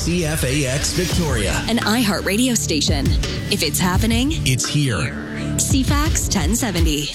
CFAX Victoria. An iHeart radio station. If it's happening, It's here. CFAX 1070.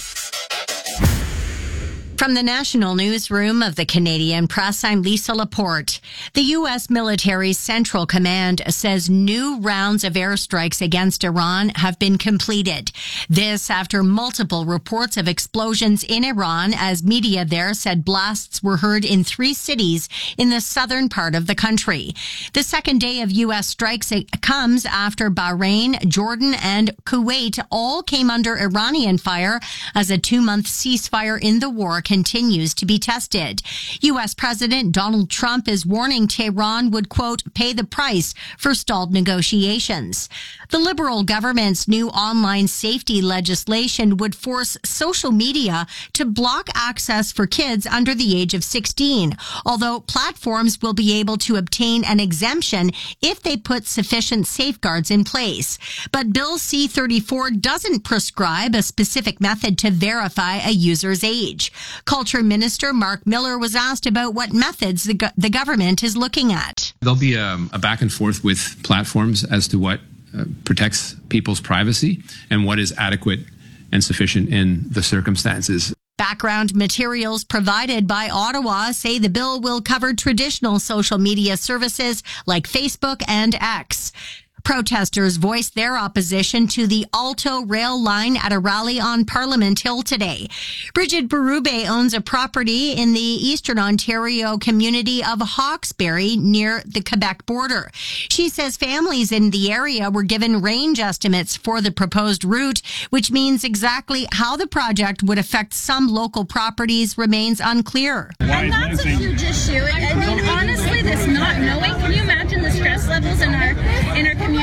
From the National Newsroom of the Canadian Press, I'm Lisa Laporte. The U.S. military's Central Command says new rounds of airstrikes against Iran have been completed. This after multiple reports of explosions in Iran, as media there said blasts were heard in 3 cities in the southern part of the country. The second day of U.S. strikes comes after Bahrain, Jordan, and Kuwait all came under Iranian fire as a 2-month ceasefire in the war continues to be tested. U.S. President Donald Trump is warning Tehran would, quote, pay the price for stalled negotiations. The Liberal government's new online safety legislation would force social media to block access for kids under the age of 16, although platforms will be able to obtain an exemption if they put sufficient safeguards in place. But Bill C-34 doesn't prescribe a specific method to verify a user's age. Culture Minister Mark Miller was asked about what methods the government is looking at. There'll be a back and forth with platforms as to what protects people's privacy and what is adequate and sufficient in the circumstances. Background materials provided by Ottawa say the bill will cover traditional social media services like Facebook and X. Protesters voiced their opposition to the Alto rail line at a rally on Parliament Hill today. Bridget Berube owns a property in the eastern Ontario community of Hawkesbury near the Quebec border. She says families in the area were given range estimates for the proposed route, which means exactly how the project would affect some local properties remains unclear. And that's a huge issue. I mean, honestly, this not knowing, can you imagine the stress levels in our communities?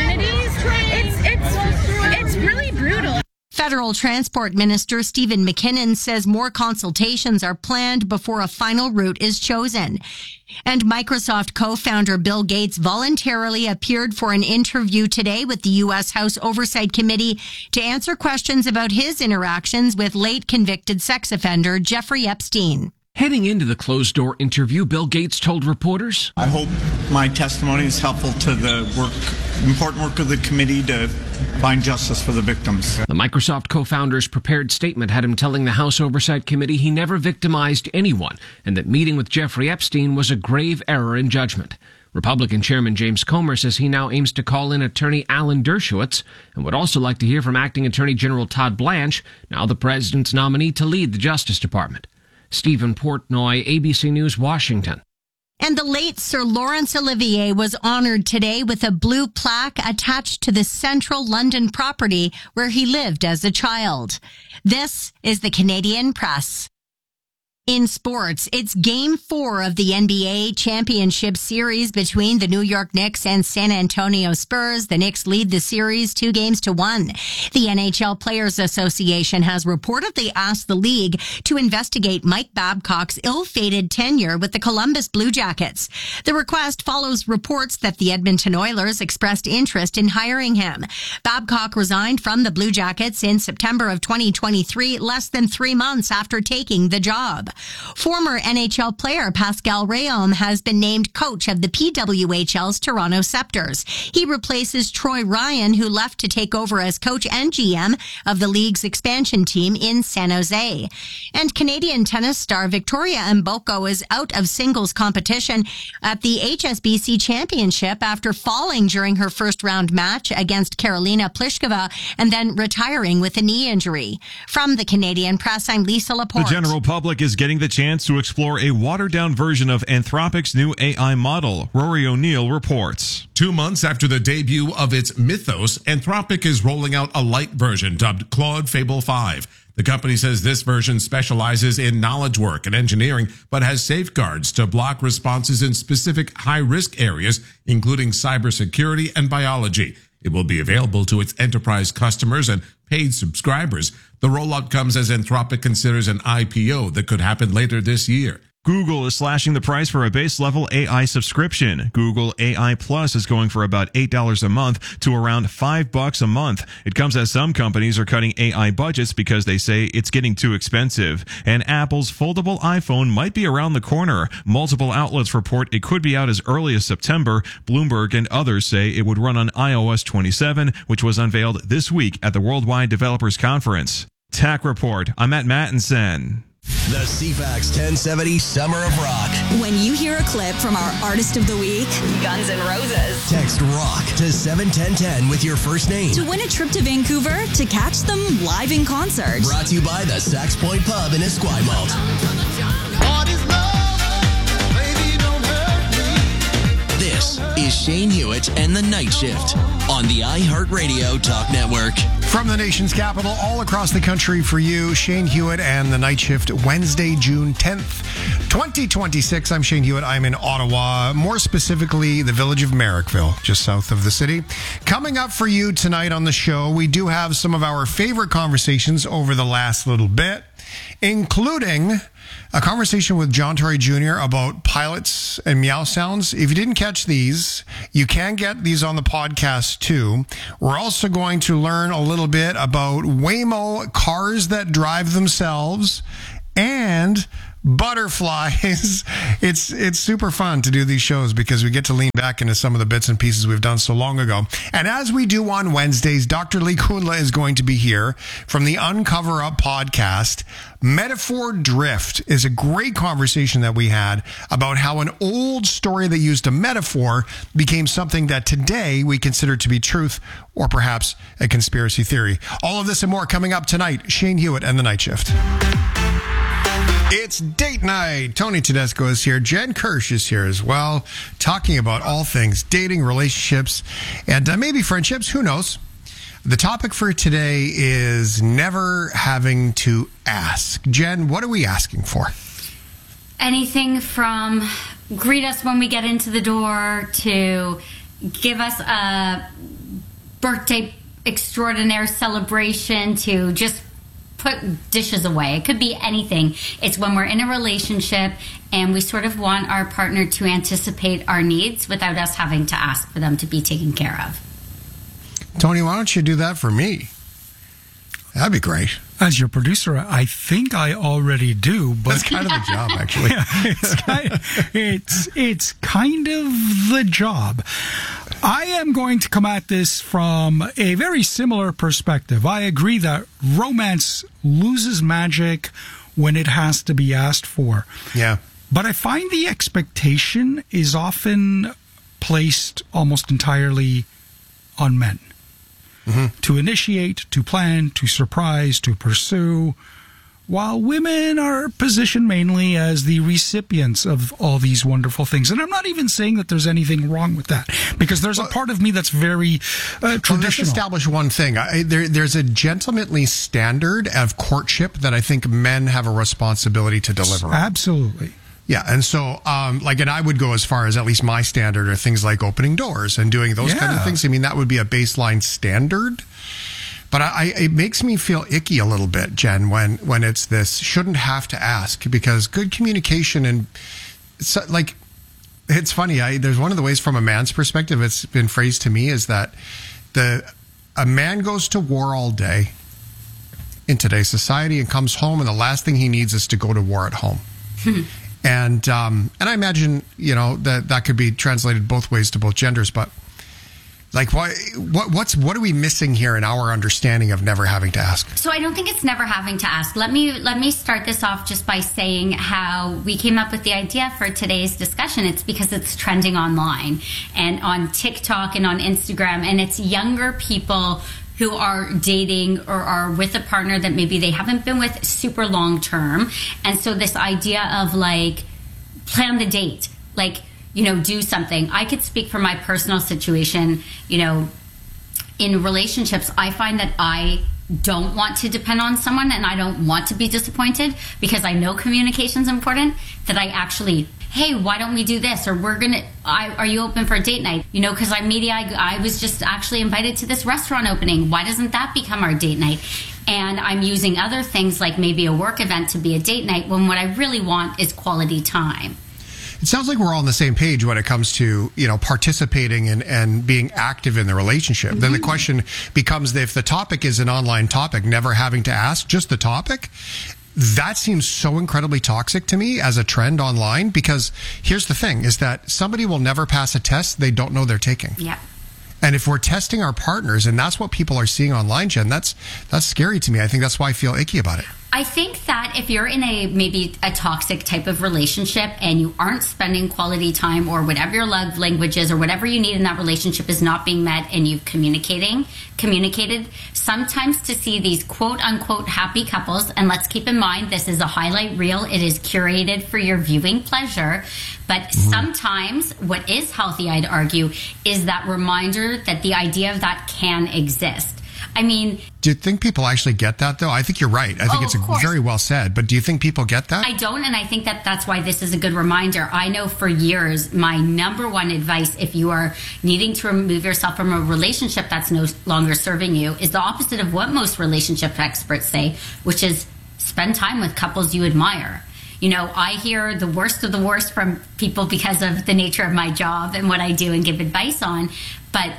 It's really brutal. Federal Transport Minister Stephen McKinnon says more consultations are planned before a final route is chosen. And Microsoft co-founder Bill Gates voluntarily appeared for an interview today with the U.S. House Oversight Committee to answer questions about his interactions with late convicted sex offender Jeffrey Epstein. Heading into the closed-door interview, Bill Gates told reporters, I hope my testimony is helpful to the important work of the committee to find justice for the victims. The Microsoft co-founder's prepared statement had him telling the House Oversight Committee he never victimized anyone and that meeting with Jeffrey Epstein was a grave error in judgment. Republican Chairman James Comer says he now aims to call in attorney Alan Dershowitz and would also like to hear from acting Attorney General Todd Blanche, now the president's nominee to lead the Justice Department. Stephen Portnoy, ABC News, Washington. And the late Sir Laurence Olivier was honored today with a blue plaque attached to the central London property where he lived as a child. This is the Canadian Press. In sports, it's Game 4 of the NBA Championship Series between the New York Knicks and San Antonio Spurs. The Knicks lead the series 2-1. The NHL Players Association has reportedly asked the league to investigate Mike Babcock's ill-fated tenure with the Columbus Blue Jackets. The request follows reports that the Edmonton Oilers expressed interest in hiring him. Babcock resigned from the Blue Jackets in September of 2023, less than 3 months after taking the job. Former NHL player Pascal Rayom has been named coach of the PWHL's Toronto Scepters. He replaces Troy Ryan, who left to take over as coach and GM of the league's expansion team in San Jose. And Canadian tennis star Victoria Mboko is out of singles competition at the HSBC Championship after falling during her first-round match against Karolina Pliskova and then retiring with a knee injury. From the Canadian Press, I'm Lisa Laporte. The general public is getting the chance to explore a watered-down version of Anthropic's new AI model. Rory O'Neill reports. 2 months after the debut of its Mythos, Anthropic is rolling out a light version dubbed Claude Fable 5. The company says this version specializes in knowledge work and engineering, but has safeguards to block responses in specific high-risk areas, including cybersecurity and biology. It will be available to its enterprise customers and paid subscribers. The rollout comes as Anthropic considers an IPO that could happen later this year. Google is slashing the price for a base-level AI subscription. Google AI Plus is going for about $8 a month to around $5 a month. It comes as some companies are cutting AI budgets because they say it's getting too expensive. And Apple's foldable iPhone might be around the corner. Multiple outlets report it could be out as early as September. Bloomberg and others say it would run on iOS 27, which was unveiled this week at the Worldwide Developers Conference. Tech Report. I'm Matt Mattinson. The CFAX 1070 Summer of Rock. When you hear a clip from our Artist of the Week, Guns N' Roses, Text ROCK to 71010 with your first name. to win a trip to Vancouver to catch them live in concert. Brought to you by the Sax Point Pub in Esquimalt. This is Shane Hewitt and the Night Shift on the iHeartRadio Talk Network. From the nation's capital, all across the country for you, Shane Hewitt and the Night Shift, Wednesday, June 10th, 2026. I'm Shane Hewitt. I'm in Ottawa, more specifically the village of Merrickville, just south of the city. Coming up for you tonight on the show, we do have some of our favorite conversations over the last little bit, including a conversation with John Tory Jr. about pilots and meow sounds. If you didn't catch these, you can get these on the podcast too. We're also going to learn a little bit about Waymo cars that drive themselves and butterflies. It's super fun to do these shows because we get to lean back into some of the bits and pieces we've done so long ago. And as we do on Wednesdays, Dr. Lee Kundla is going to be here from the Uncover Up podcast. Metaphor drift is a great conversation that we had about how an old story that used a metaphor became something that today we consider to be truth or perhaps a conspiracy theory. All of this and more coming up tonight. Shane Hewitt and the Night Shift. It's date night. Tony Tedesco is here. Jen Kirsch is here as well, talking about all things dating, relationships, and maybe friendships. Who knows? The topic for today is never having to ask. Jen, what are we asking for? Anything from greet us when we get into the door to give us a birthday extraordinaire celebration to just put dishes away. It could be anything. It's when we're in a relationship and we sort of want our partner to anticipate our needs without us having to ask for them to be taken care of. Tony, why don't you do that for me? That'd be great. As your producer, I think I already do, but that's kind of the job, actually. Yeah, it's kind of the job. I am going to come at this from a very similar perspective. I agree that romance loses magic when it has to be asked for. Yeah. But I find the expectation is often placed almost entirely on men. Mm-hmm. To initiate, to plan, to surprise, to pursue, while women are positioned mainly as the recipients of all these wonderful things. And I'm not even saying that there's anything wrong with that, because there's a part of me that's very traditional. Let's establish one thing. There's a gentlemanly standard of courtship that I think men have a responsibility to deliver on. Absolutely. Yeah, and so, and I would go as far as at least my standard are things like opening doors and doing those kind of things. I mean, that would be a baseline standard. But it makes me feel icky a little bit, Jen, when it's this shouldn't have to ask, because good communication and it's funny. There's one of the ways from a man's perspective it's been phrased to me is that a man goes to war all day in today's society and comes home and the last thing he needs is to go to war at home. And I imagine, that could be translated both ways to both genders, but like, what are we missing here in our understanding of never having to ask? So I don't think it's never having to ask. Let me start this off just by saying how we came up with the idea for today's discussion. It's because it's trending online and on TikTok and on Instagram, and it's younger people who are dating or are with a partner that maybe they haven't been with super long term. And so this idea of plan the date, do something. I could speak from my personal situation, in relationships, I find that I don't want to depend on someone and I don't want to be disappointed because I know communication is important, that I actually, hey, why don't we do this? Or are you open for a date night? Because I was just actually invited to this restaurant opening. Why doesn't that become our date night? and I'm using other things like maybe a work event to be a date night when what I really want is quality time. It sounds like we're all on the same page when it comes to, participating and being active in the relationship. Then the question becomes, if the topic is an online topic, never having to ask, just the topic, that seems so incredibly toxic to me as a trend online, because here's the thing, is that somebody will never pass a test they don't know they're taking. Yeah. And if we're testing our partners, and that's what people are seeing online, Jen, that's scary to me. I think that's why I feel icky about it. I think that if you're in maybe a toxic type of relationship and you aren't spending quality time, or whatever your love language is, or whatever you need in that relationship is not being met, and you've communicated, sometimes to see these quote unquote happy couples, and let's keep in mind, this is a highlight reel. It is curated for your viewing pleasure. But sometimes what is healthy, I'd argue, is that reminder that the idea of that can exist. I mean, do you think people actually get that, though? I think you're right. I think it's very well said. But do you think people get that? I don't, and I think that that's why this is a good reminder. I know for years, my number one advice, if you are needing to remove yourself from a relationship that's no longer serving you, is the opposite of what most relationship experts say, which is spend time with couples you admire. I hear the worst of the worst from people because of the nature of my job and what I do and give advice on. But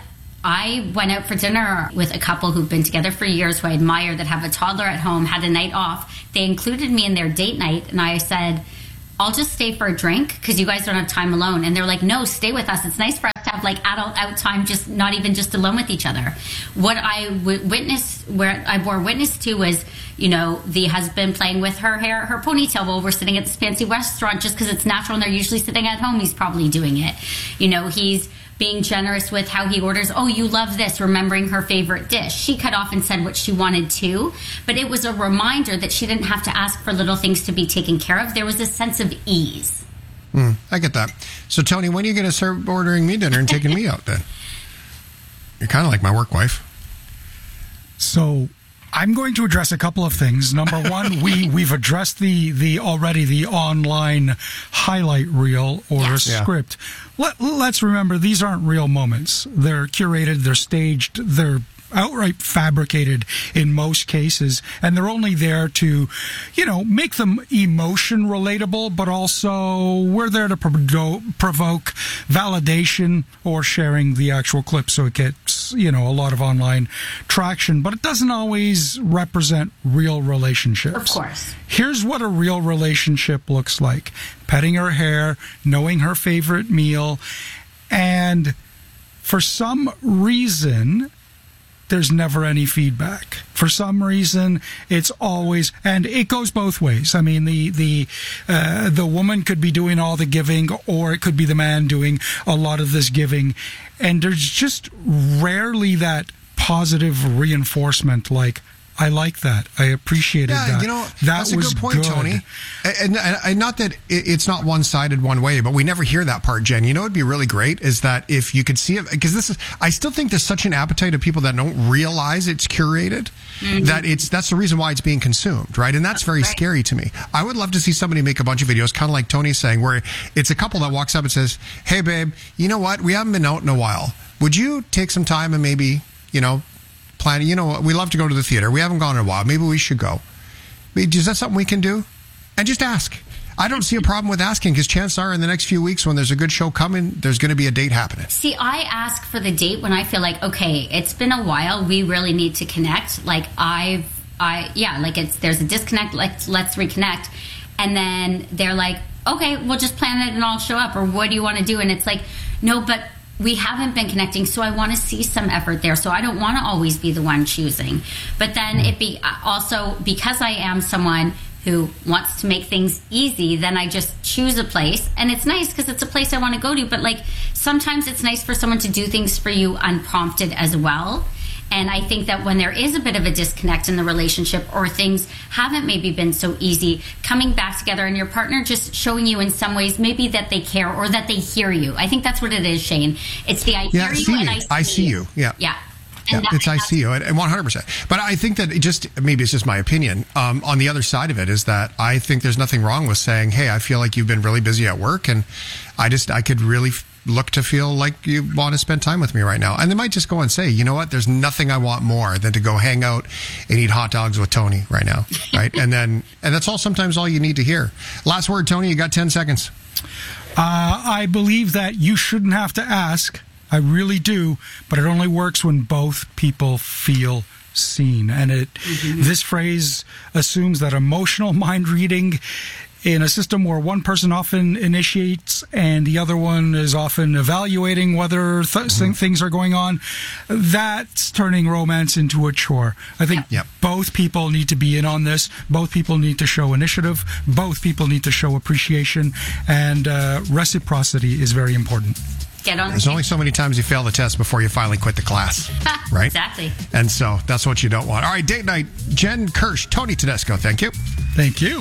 I went out for dinner with a couple who've been together for years, who I admire, that have a toddler at home, had a night off. They included me in their date night, and I said, I'll just stay for a drink because you guys don't have time alone. And they're like, no, stay with us. It's nice for us to have adult out time, just not even just alone with each other. What I witnessed, where I bore witness to, was, the husband playing with her hair, her ponytail, while we're sitting at this fancy restaurant, just because it's natural and they're usually sitting at home. He's probably doing it. He's being generous with how he orders. Oh, you love this, remembering her favorite dish. She cut off and said what she wanted to, but it was a reminder that she didn't have to ask for little things to be taken care of. There was a sense of ease. I get that. So, Tony, when are you going to start ordering me dinner and taking me out then? You're kind of like my work wife. So, I'm going to address a couple of things. Number one, we've addressed the online highlight reel or script. Let's remember, these aren't real moments. They're curated, they're staged, they're outright fabricated in most cases, and they're only there to, make them emotion relatable, but also we're there to provoke validation or sharing the actual clip so it gets, a lot of online traction, but it doesn't always represent real relationships. Of course. Here's what a real relationship looks like. Petting her hair, knowing her favorite meal, and for some reason, there's never any feedback. For some reason, it's always, and it goes both ways. I mean, the woman could be doing all the giving, or it could be the man doing a lot of this giving, and there's just rarely that positive reinforcement, like, I like that. I appreciated that. That's was a good point, Tony. And not that it's not one-sided one way, but we never hear that part, Jen. It'd be really great is that if you could see it, because I still think there's such an appetite of people that don't realize it's curated, that that's the reason why it's being consumed, right? And that's very scary to me. I would love to see somebody make a bunch of videos, kind of like Tony's saying, where it's a couple that walks up and says, hey, babe, you know what? We haven't been out in a while. Would you take some time and maybe, plan, we love to go to the theater. We haven't gone in a while. Maybe we should go. Is that something we can do? And just ask. I don't see a problem with asking, because chances are in the next few weeks when there's a good show coming, there's going to be a date happening. See, I ask for the date when I feel like, okay, it's been a while. We really need to connect. Like there's a disconnect. Let's reconnect. And then they're like, okay, we'll just plan it and I'll show up. Or what do you want to do? And it's like, no, but we haven't been connecting, so I want to see some effort there. So I don't want to always be the one choosing. But then also because I am someone who wants to make things easy, then I just choose a place. And it's nice because it's a place I want to go to. But sometimes it's nice for someone to do things for you unprompted as well. And I think that when there is a bit of a disconnect in the relationship, or things haven't maybe been so easy, coming back together and your partner just showing you in some ways maybe that they care or that they hear you. I think that's what it is, Shane. It's the I hear you and I see you. Yeah. Yeah. Yeah, it's I see you, and 100%. But I think that maybe it's just my opinion. On the other side of it is that I think there's nothing wrong with saying, hey, I feel like you've been really busy at work, and I could really look to feel like you want to spend time with me right now. And they might just go and say, you know what, there's nothing I want more than to go hang out and eat hot dogs with Tony right now. Right. and that's sometimes all you need to hear. Last word, Tony, you got 10 seconds. I believe that you shouldn't have to ask. I really do. But it only works when both people feel seen. And this phrase assumes that emotional mind reading in a system where one person often initiates and the other one is often evaluating whether things are going on, that's turning romance into a chore. I think both people need to be in on this. Both people need to show initiative. Both people need to show appreciation. And reciprocity is very important. There's only so many times you fail the test before you finally quit the class, right? Exactly. And so that's what you don't want. All right, date night. Jen Kirsch, Tony Tedesco, thank you. Thank you.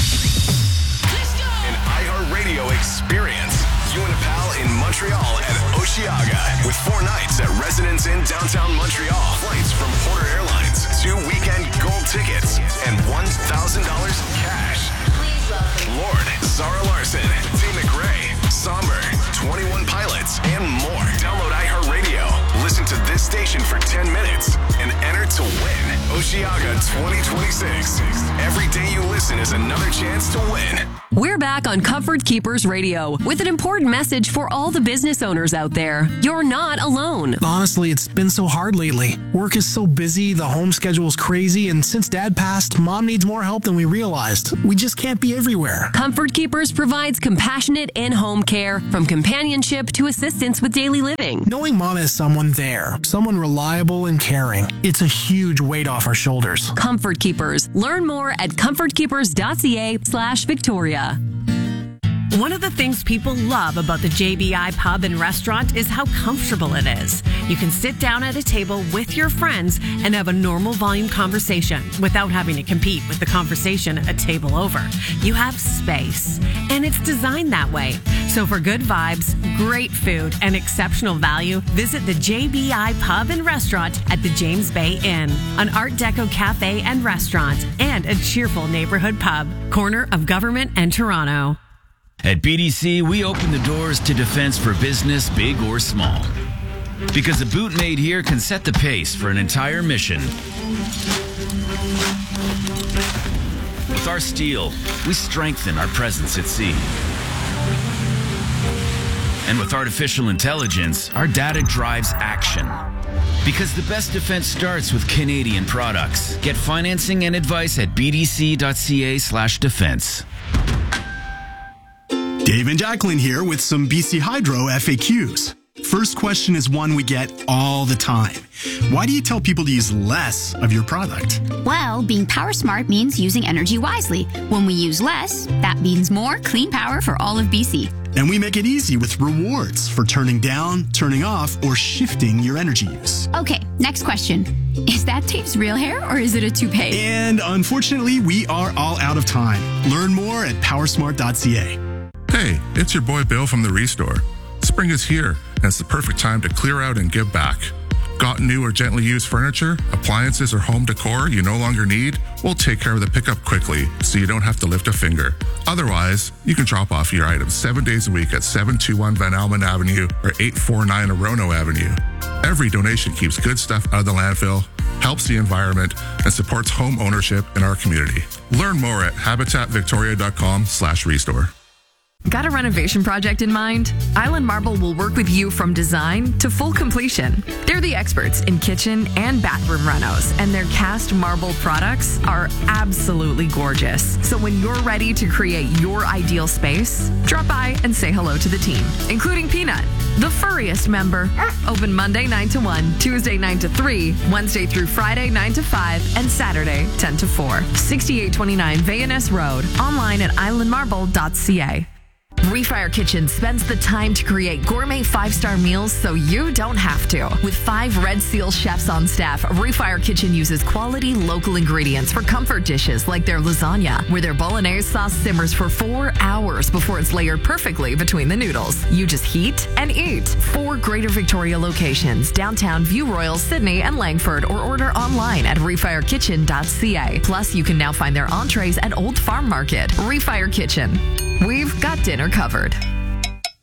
An iHeartRadio experience. You and a pal in Montreal at Osheaga with 4 nights at Residence Inn downtown Montreal. Flights from Porter Airlines, 2 weekend gold tickets, and $1,000 cash. Lord, Zara Larson, T. McRae, Somber, 21 Pilots, and more. Download iHeartRadio. Listen to this station for 10 minutes and enter to win Osheaga 2026. Every day you listen is another chance to win. We're back on Comfort Keepers Radio with an important message for all the business owners out there. You're not alone. Honestly, it's been so hard lately. Work is so busy, the home schedule is crazy, and since Dad passed, Mom needs more help than we realized. We just can't be everywhere. Comfort Keepers provides compassionate in-home care, from companionship to assistance with daily living. Knowing Mom has someone there, someone reliable and caring, it's a huge weight off our shoulders. Comfort Keepers. Learn more at comfortkeepers.ca/Victoria. One of the things people love about the JBI Pub and Restaurant is how comfortable it is. You can sit down at a table with your friends and have a normal volume conversation without having to compete with the conversation a table over. You have space, and it's designed that way. So for good vibes, great food, and exceptional value, visit the JBI Pub and Restaurant at the James Bay Inn, an Art Deco cafe and restaurant, and a cheerful neighborhood pub, corner of Government and Toronto. At BDC, we open the doors to defense for business, big or small. Because a boot made here can set the pace for an entire mission. With our steel, we strengthen our presence at sea. And with artificial intelligence, our data drives action. Because the best defense starts with Canadian products. Get financing and advice at bdc.ca/defense. Dave and Jacqueline here with some BC Hydro FAQs. First question is one we get all the time. Why do you tell people to use less of your product? Well, being power smart means using energy wisely. When we use less, that means more clean power for all of BC. And we make it easy with rewards for turning down, turning off, or shifting your energy use. Okay, next question. Is that Dave's real hair or is it a toupee? And unfortunately, we are all out of time. Learn more at powersmart.ca. Hey, it's your boy Bill from the Restore. Spring is here, and it's the perfect time to clear out and give back. Got new or gently used furniture, appliances, or home decor you no longer need? We'll take care of the pickup quickly so you don't have to lift a finger. Otherwise, you can drop off your items 7 days a week at 721 Van Almen Avenue or 849 Orono Avenue. Every donation keeps good stuff out of the landfill, helps the environment, and supports home ownership in our community. Learn more at habitatvictoria.com/restore. Got a renovation project in mind? Island Marble will work with you from design to full completion. They're the experts in kitchen and bathroom renos, and their cast marble products are absolutely gorgeous. So when you're ready to create your ideal space, drop by and say hello to the team, including Peanut, the furriest member. Open Monday 9 to 1, Tuesday 9 to 3, Wednesday through Friday 9 to 5, and Saturday 10 to 4. 6829 Vayaness Road. Online at islandmarble.ca. Refire Kitchen spends the time to create gourmet 5-star meals so you don't have to. With 5 Red Seal chefs on staff, Refire Kitchen uses quality local ingredients for comfort dishes like their lasagna, where their bolognese sauce simmers for 4 hours before it's layered perfectly between the noodles. You just heat and eat. 4 Greater Victoria locations, downtown, View Royal, Sydney, and Langford, or order online at refirekitchen.ca. Plus, you can now find their entrees at Old Farm Market. Refire Kitchen. We've got dinner covered.